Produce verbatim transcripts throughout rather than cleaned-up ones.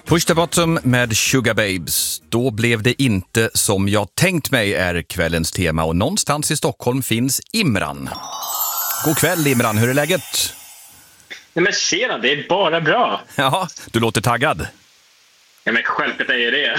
Push the bottom med Sugar Babes. Då blev det inte som jag tänkt mig är kvällens tema och någonstans i Stockholm finns Imran. God kväll Imran, hur är läget? Nej men tjena, det är bara bra. Ja, du låter taggad. Ja men självklart är ju det.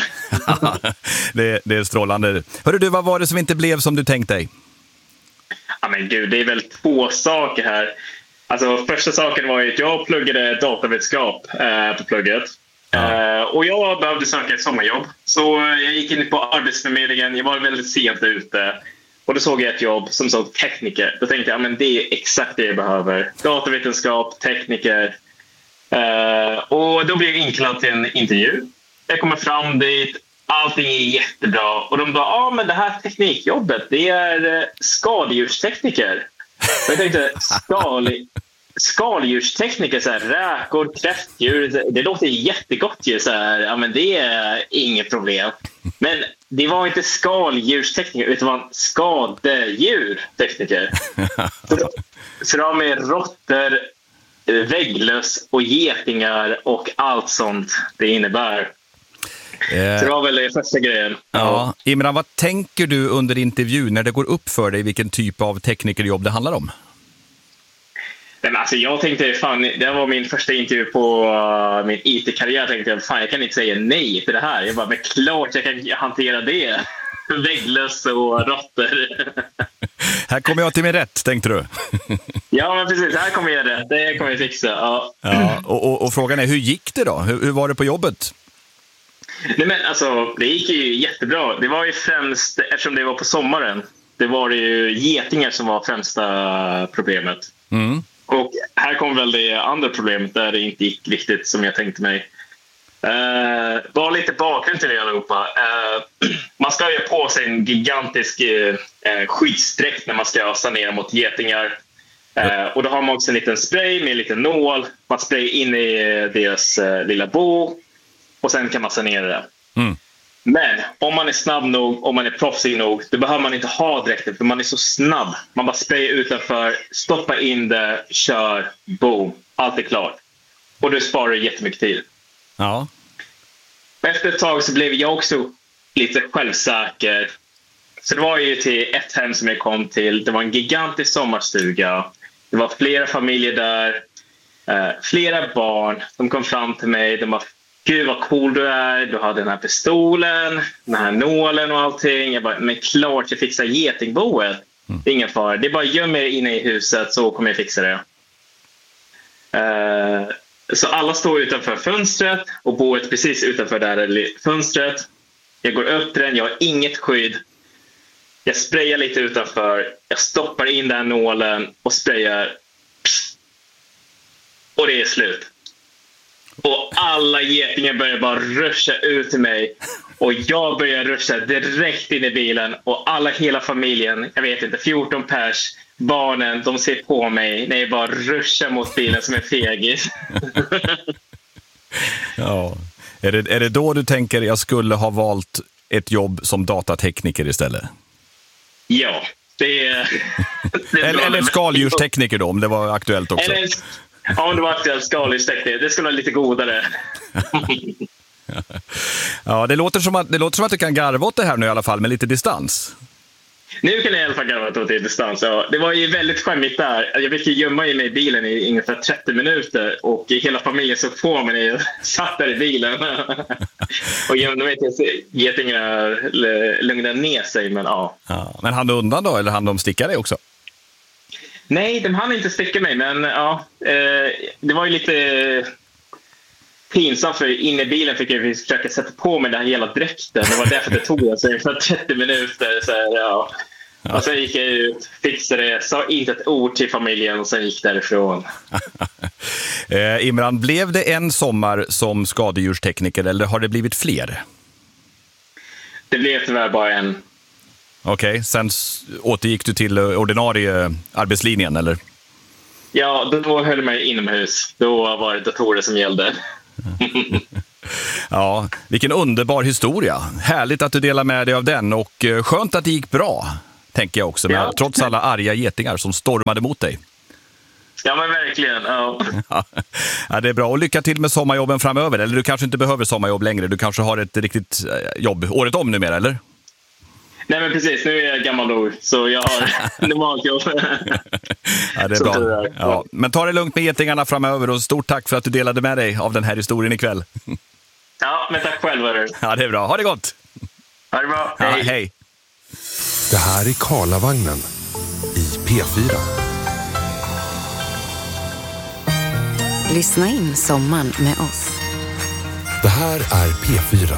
det. Det är strålande. Hörru du, vad var det som inte blev som du tänkt dig? Ja men gud, det är väl två saker här. Alltså första saken var ju att jag pluggade datavetenskap eh, på plugget. Ja. Uh, och jag behövde söka ett sommarjobb. Så jag gick in på Arbetsförmedlingen. Jag var väldigt sent ute. Och då såg jag ett jobb som såg tekniker. Då tänkte jag, ja, men det är exakt det jag behöver. Datavetenskap, tekniker. Uh, och då blev jag inkallad till en intervju. Jag kommer fram dit. Allting är jättebra. Och de bara, ja ah, men det här teknikjobbet, det är skaldjurstekniker. Så jag tänkte, skal... skaldjurstekniker, så här, räkor, kräftdjur, det låter jättegott ju, så här, ja men det är inget problem. Men det var inte skaldjurstekniker utan det var en skadedjurtekniker. Så, så det var med råttor, vägglöss och getingar och allt sånt det innebär. Eh, så det var väl det första grejen. Ja. Imran, vad tänker du under intervjun när det går upp för dig vilken typ av teknikerjobb det handlar om? Men alltså jag tänkte, fan, det var min första intervju på uh, min I T-karriär. Tänkte jag, fan jag kan inte säga nej till det här. Jag bara, men klart jag kan hantera det. Vägglöss och råttor. Här kommer jag till min rätt, tänkte du? Ja, men precis. Här kommer jag rätt. Det kommer jag fixa. Ja. Ja, och, och, och frågan är, hur gick det då? Hur, hur var det på jobbet? Nej, men alltså, det gick ju jättebra. Det var ju främst, eftersom det var på sommaren, det var det ju getingar som var främsta problemet. Mm. Och här kom väl det andra problemet där det inte gick riktigt som jag tänkte mig. Uh, bara lite bakgrund till det allihopa. Uh, man ska ju på sig en gigantisk uh, skyddsdräkt när man ska sanera mot getingar. Uh, och då har man också en liten spray med en liten nål. Man sprayar in i deras uh, lilla bo. Och sen kan man sanera det. Mm. Men om man är snabb nog, om man är proffsig nog, då behöver man inte ha dräkten för man är så snabb. Man bara sprayar utanför, stoppar in det, kör, boom. Allt är klart. Och du sparar jättemycket tid. Ja. Efter ett tag så blev jag också lite självsäker. Så det var ju till ett hem som jag kom till. Det var en gigantisk sommarstuga. Det var flera familjer där. Eh, flera barn. De kom fram till mig. De var, gud vad cool du är. Du har den här pistolen, den här nålen och allting. Jag bara, men klart jag fixar getingboet. Mm. Ingen fara. Det är bara göm er inne i huset så kommer jag fixa det. Uh, så alla står utanför fönstret och boet precis utanför där fönstret. Jag går upp till den, jag har inget skydd. Jag sprayar lite utanför. Jag stoppar in den nålen och sprayar. Och det är slut. Och alla getingar börjar bara ruscha ut till mig. Och jag börjar ruscha direkt in i bilen. Och alla, hela familjen, jag vet inte, fjorton pers, barnen, de ser på mig när jag bara ruschar mot bilen som en fegis. Ja. Är det, är det då du tänker jag skulle ha valt ett jobb som datatekniker istället? Ja, det är... Det är eller eller skaldjurstekniker då, om det var aktuellt också. Eller, ja, om det var aktuellt skaldjurstekniker. Det skulle vara lite godare. Ja, det låter, som att, det låter som att du kan garva åt det här nu i alla fall med lite distans. Nu kan jag i alla fall garva åt det distans. Ja, det var ju väldigt skämmigt där. Jag fick ju gömma mig i bilen i ungefär trettio minuter. Och hela familjen såg på mig när jag satt där i bilen. Och jag vet inte, getingarna lugnade ner sig. Men, ja. Ja, men hann du undan då? Eller hann de sticka dig också? Nej, de hann inte sticka mig. Men ja, eh, det var ju lite... pinsamt för inne i bilen fick jag försöka sätta på mig den här hela dräkten. Det var därför det tog alltså ungefär trettio minuter. Så här, ja. Ja. Och sen gick jag ut, fixade det, sa inte ett ord till familjen och sen gick därifrån. eh, Imran, blev det en sommar som skadedjurstekniker eller har det blivit fler? Det blev tyvärr bara en. Okej, okay. Sen återgick du till ordinarie arbetslinjen eller? Ja, då höll mig inomhus. Då var det datorer som gällde. Ja, vilken underbar historia. Härligt att du delar med dig av den och skönt att det gick bra, tänker jag också, med, ja. Trots alla arga getingar som stormade mot dig. Ja, men verkligen. Ja. Ja, det är bra. Och lycka till med sommarjobben framöver. Eller du kanske inte behöver sommarjobb längre. Du kanske har ett riktigt jobb året om numera, eller? Nej, men precis. Nu är jag gammal nog, så jag har normalt jobb. Ja, det är bra. Ja. Men ta det lugnt med getingarna framöver och stort tack för att du delade med dig av den här historien ikväll. Ja, men tack själv. Hörru. Ja, det är bra. Ha det gott! Ha det bra. Hej. Ja, hej. Det här är Karlavagnen i P fyra. Lyssna in sommaren med oss. Det här är P fyra.